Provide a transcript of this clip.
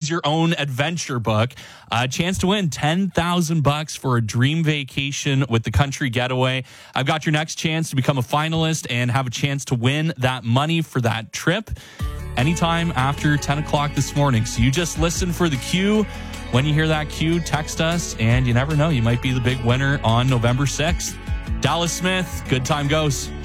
Your Own Adventure book. A chance to win $10,000 for a dream vacation with the Country Getaway. I've got your next chance to become a finalist and have a chance to win that money for that trip anytime after 10 o'clock this morning. So you just listen for the cue. When you hear that cue, text us, and you never know, you might be the big winner on November 6th. Dallas Smith, Good Time Goes.